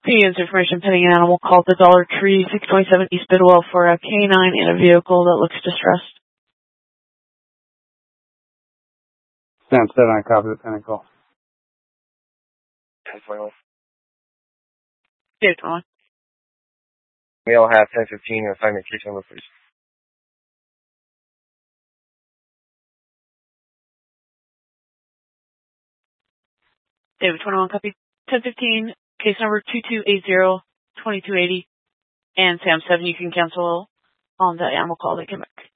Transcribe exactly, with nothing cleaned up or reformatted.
P N's information pending an animal called the Dollar Tree, six twenty-seven East Bidwell for a canine in a vehicle that looks distressed. Sam seven, I copy the pending call. ten twenty-one. David twenty-one. We all have ten fifteen and assignment case number, please. David twenty-one, copy ten fifteen, case number two two eight zero, two two eight zero. And Sam seven, you can cancel on the animal call. They came back.